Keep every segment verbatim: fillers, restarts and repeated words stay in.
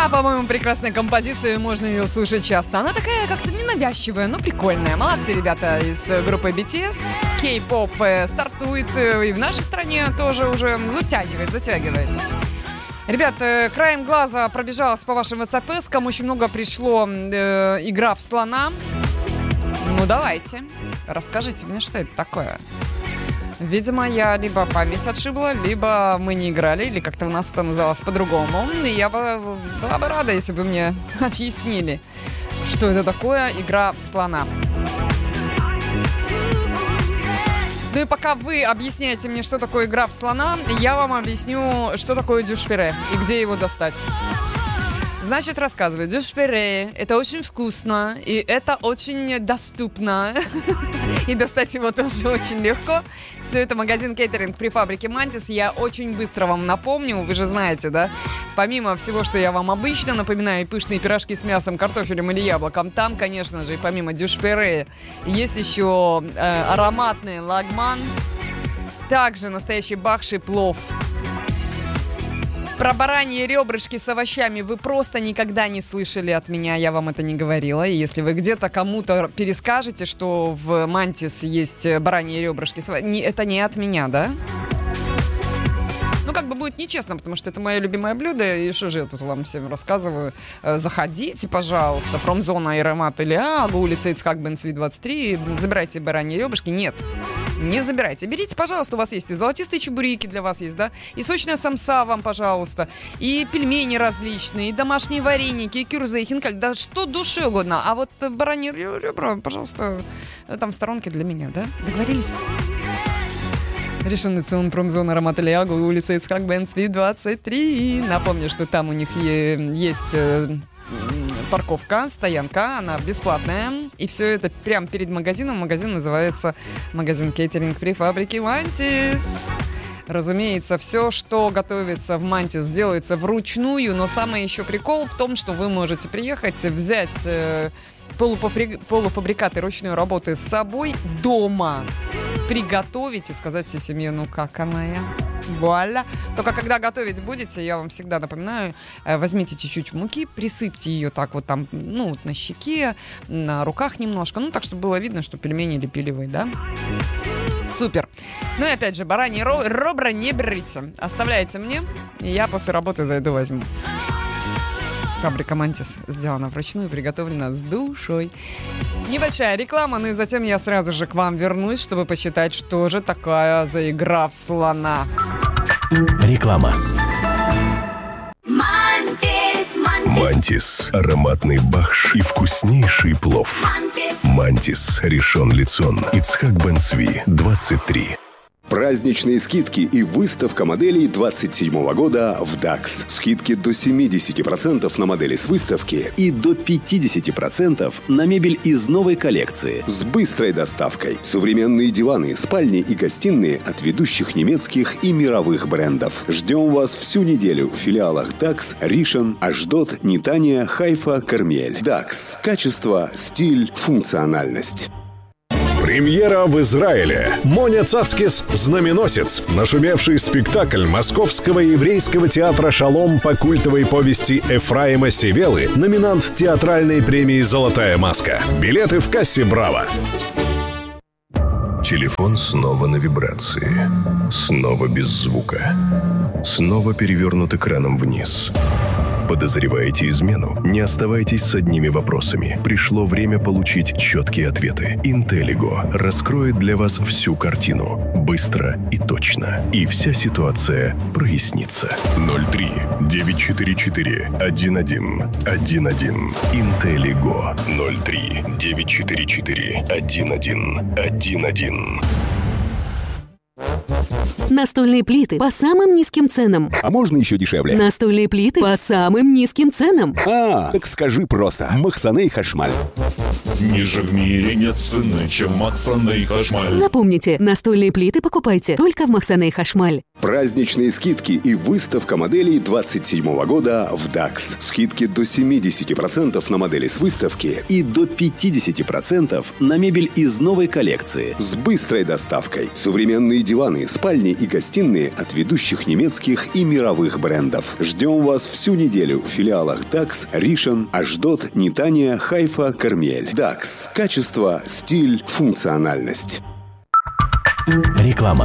Да, по-моему, прекрасная композиция, можно ее слушать часто. Она такая как-то ненавязчивая, но прикольная. Молодцы ребята из группы би ти эс. Кей-поп стартует и в нашей стране тоже уже затягивает, затягивает. Ребят, краем глаза пробежалась по вашим ватсапэскам. Очень много пришло э, игра в слона. Ну, давайте, расскажите мне, что это такое. Видимо, я либо память отшибла, либо мы не играли, или как-то у нас это называлось по-другому. И я бы, была бы рада, если бы мне объяснили, что это такое игра в слона. Ну и пока вы объясняете мне, что такое игра в слона, я вам объясню, что такое дюшпире и где его достать. Значит, рассказываю. Дюшпире – это очень вкусно, и это очень доступно. И достать его тоже очень легко. Все это магазин кейтеринг при фабрике Мантис. Я очень быстро вам напомню, вы же знаете, да? Помимо всего, что я вам обычно напоминаю, пышные пирожки с мясом, картофелем или яблоком, там, конечно же, помимо дюшпире, есть еще э, ароматный лагман, также настоящий бахши плов. Про бараньи ребрышки с овощами вы просто никогда не слышали от меня, я вам это не говорила. И если вы где-то кому-то перескажете, что в Мантис есть бараньи ребрышки с овощами, это не от меня, да? Ну, как бы будет нечестно, потому что это мое любимое блюдо, и что же я тут вам всем рассказываю? Заходите, пожалуйста, промзона Аэромат или Агу, улица Ицхак Бен-Цви, двадцать три, забирайте бараньи ребрышки. Нет, не забирайте. Берите, пожалуйста, у вас есть и золотистые чебуреки для вас есть, да? И сочная самса вам, пожалуйста. И пельмени различные, и домашние вареники, и кюрзы, и хинкаль, да что душе угодно. А вот бараньи ребра, пожалуйста, там в сторонке для меня, да? Договорились? Решенный ЦИОН промзон Аромат Лиагу, улица Ицхак Бен-Цви, двадцать три. Напомню, что там у них есть парковка, стоянка, она бесплатная. И все это прямо перед магазином. Магазин называется магазин кейтеринг при фабрике Мантис. Разумеется, все, что готовится в Мантис, делается вручную. Но самый еще прикол в том, что вы можете приехать, взять полуфабрикаты ручной работы с собой дома, приготовить и сказать всей семье, ну как она я? Вуаля. Только когда готовить будете, я вам всегда напоминаю, возьмите чуть-чуть муки, присыпьте ее так вот там, ну вот на щеке, на руках немножко, ну так, чтобы было видно, что пельмени лепили вы, да? Супер. Ну и опять же, бараньи ребра не берите. Оставляйте мне, и я после работы зайду возьму. Фабрика Мантис сделана вручную, приготовлена с душой. Небольшая реклама, ну и затем я сразу же к вам вернусь, чтобы посчитать, что же такая за игра в слона. Реклама. Мантис, Мантис. Мантис. Ароматный бахш и вкуснейший плов. Мантис. Мантис. Ришон Лицон. Ицхак Бен-Цви, двадцать три. Праздничные скидки и выставка моделей двадцать седьмого года в дакс. Скидки до семьдесят процентов на модели с выставки и до пятьдесят процентов на мебель из новой коллекции с быстрой доставкой. Современные диваны, спальни и гостиные от ведущих немецких и мировых брендов. Ждем вас всю неделю в филиалах дакс, Ришон, Ашдод, Нетания, Хайфа, Кармель. дакс. Качество, стиль, функциональность. Премьера в Израиле. Моня Цацкис «Знаменосец». Нашумевший спектакль Московского еврейского театра «Шалом» по культовой повести Эфраима Севелы, номинант театральной премии «Золотая маска». Билеты в кассе «Браво». Телефон снова на вибрации. Снова без звука. Снова перевернут экраном вниз. Подозреваете измену? Не оставайтесь с одними вопросами. Пришло время получить четкие ответы. Интеллиго раскроет для вас всю картину. Быстро и точно. И вся ситуация прояснится. ноль три девять четыре четыре один один один один. Интеллиго. ноль три девять четыре четыре один один один один. Настольные плиты по самым низким ценам. А можно еще дешевле? Настольные плиты по самым низким ценам. А, так скажи просто. Махсане и Хашмаль. Ниже в мире нет цены, чем Махсаны Хашмаль. Запомните, настольные плиты покупайте только в Махсаны Хашмаль. Праздничные скидки и выставка моделей двадцать седьмого года в дакс. Скидки до семьдесят процентов на модели с выставки и до пятьдесят процентов на мебель из новой коллекции с быстрой доставкой. Современные диваны, спальни и гостиные от ведущих немецких и мировых брендов. Ждем вас всю неделю в филиалах дакс, Ришен, Ашдод, Нитания, Хайфа, Кармель. дакс. Качество, стиль, функциональность. Реклама.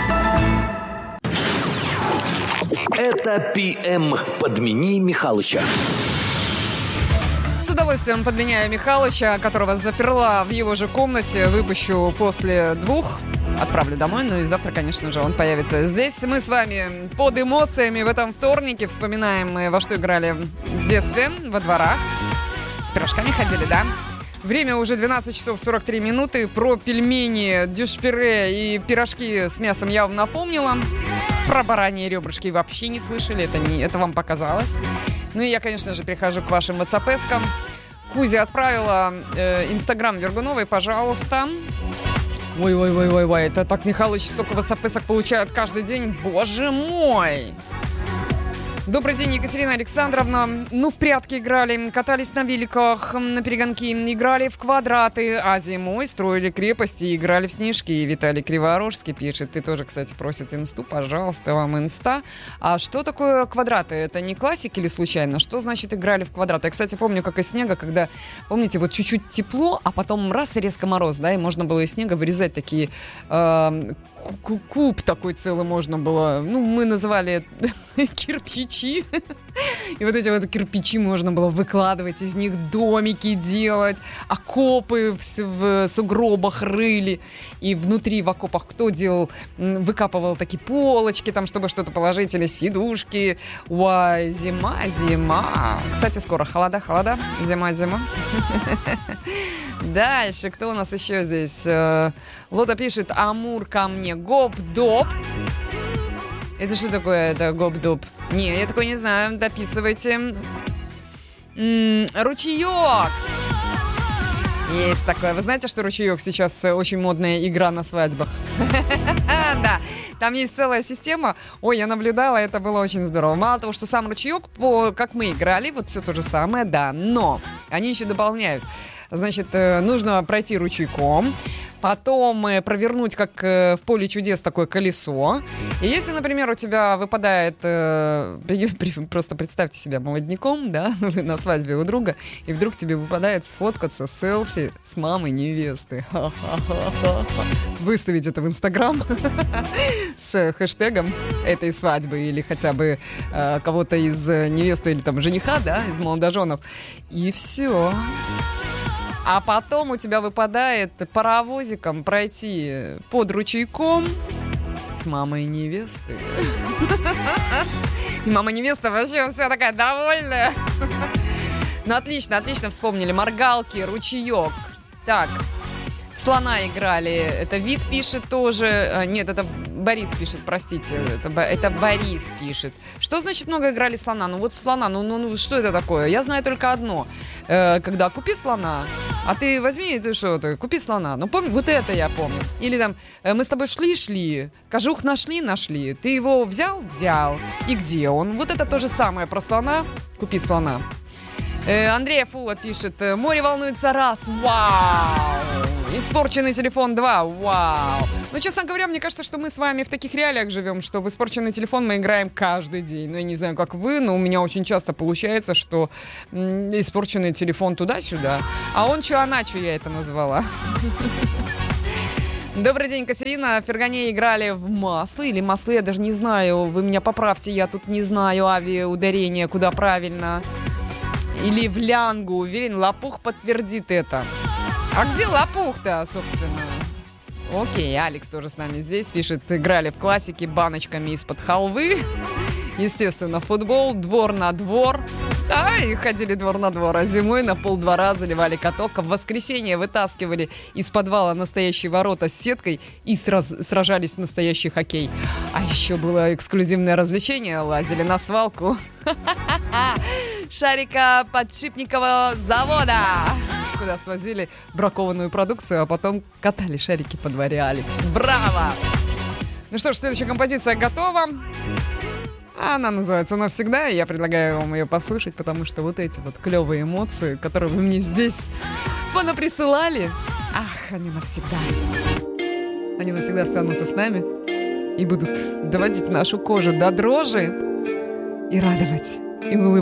Это пи эм «Подмени Михалыча». С удовольствием подменяю Михалыча, которого заперла в его же комнате. Выпущу после двух. Отправлю домой, ну и завтра, конечно же, он появится здесь. Мы с вами под эмоциями в этом вторнике вспоминаем, во что играли в детстве, во дворах. С пирожками ходили, да? Время уже двенадцать часов сорок три минуты. Про пельмени, дюшпюре и пирожки с мясом я вам напомнила. Про бараньи ребрышки вообще не слышали, это, не, это вам показалось. Ну и я, конечно же, прихожу к вашим ватсапескам. Кузя отправила э, инстаграм Вергуновой, пожалуйста. Ой-ой-ой-ой-ой, это так Михалыч столько ватсапесок получает каждый день. Боже мой! Добрый день, Екатерина Александровна. Ну, в прятки играли, катались на великах, на перегонки, играли в квадраты, а зимой строили крепости и играли в снежки. Виталий Криворожский пишет. Ты тоже, кстати, просит инсту. Пожалуйста, вам инста. А что такое квадраты? Это не классик или случайно? Что значит играли в квадраты? Я, кстати, помню, как из снега, когда, помните, вот чуть-чуть тепло, а потом раз и резко мороз, да, и можно было из снега вырезать такие э, куб такой целый можно было. Ну, мы называли кирпичи. И вот эти вот кирпичи можно было выкладывать, из них домики делать, окопы в, в сугробах рыли. И внутри в окопах кто делал? Выкапывал такие полочки, там, чтобы что-то положить, или сидушки. Ой, зима, зима. Кстати, скоро холода, холода. Зима, зима. Дальше, кто у нас еще здесь? Лота пишет: Амур ко мне, гоп-доп. Это что такое, это гоп-доп? Не, я такое не знаю, дописывайте. М-м, ручеек! Есть такое. Вы знаете, что ручеек сейчас очень модная игра на свадьбах? Да, там есть целая система. Ой, я наблюдала, это было очень здорово. Мало того, что сам ручеек, как мы играли, вот все то же самое, да, но они еще дополняют. Значит, нужно пройти ручейком, потом провернуть, как в поле чудес, такое колесо. И если, например, у тебя выпадает... Э, просто представьте себя молодняком, да, на свадьбе у друга, и вдруг тебе выпадает сфоткаться селфи с мамой невесты. Выставить это в Инстаграм с хэштегом этой свадьбы или хотя бы э, кого-то из невесты или там жениха, да, из молодоженов. И все. А потом у тебя выпадает паровозиком пройти под ручейком с мамой невесты. И мама невеста вообще вся такая довольная. Ну, отлично, отлично вспомнили. Моргалки, ручеек. Так, в слона играли. Это Вит пишет тоже. Нет, это Борис пишет, простите. Это, это Борис пишет. Что значит много играли слона? Ну вот в слона, ну, ну, ну что это такое? Я знаю только одно. Э, когда купи слона, а ты возьми, ты что, ты купи слона. Ну помню, вот это я помню. Или там, э, мы с тобой шли-шли, кожух нашли, нашли. Ты его взял? Взял. И где он? Вот это то же самое про слона. Купи слона. Э, Андрей Фула пишет: море волнуется раз, вау! Испорченный телефон два, вау! Ну, честно говоря, мне кажется, что мы с вами в таких реалиях живем, что в испорченный телефон мы играем каждый день. Ну, я не знаю, как вы, но у меня очень часто получается, что м- испорченный телефон туда-сюда. А он чё, она чё, я это назвала. Добрый день, Катерина. В Фергане играли в масло или масло, я даже не знаю. Вы меня поправьте, я тут не знаю авиаударение, куда правильно. Или в лянгу, уверен, Лопух подтвердит это. А где Лопух-то, собственно? Окей, Алекс тоже с нами здесь пишет: играли в классике баночками из-под халвы. Естественно, футбол, двор на двор. Да, и ходили двор на двор. А зимой на полдвора заливали каток. А в воскресенье вытаскивали из подвала настоящие ворота с сеткой и сраз- сражались в настоящий хоккей. А еще было эксклюзивное развлечение. Лазили на свалку. Шарика подшипникового завода. куда свозили бракованную продукцию, а потом катали шарики по дворе, Алекс. Браво! Ну что ж, следующая композиция готова. Она называется «Навсегда», и я предлагаю вам ее послушать, потому что вот эти вот клевые эмоции, которые вы мне здесь понаприсылали, ах, они навсегда. Они навсегда останутся с нами и будут доводить нашу кожу до дрожи и радовать, и улыбаться.